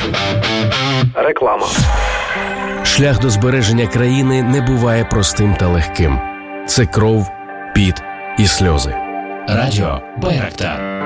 Реклама. Шлях до збереження країни не буває простим та легким. Це кров, піт і сльози. Радіо Байрактар.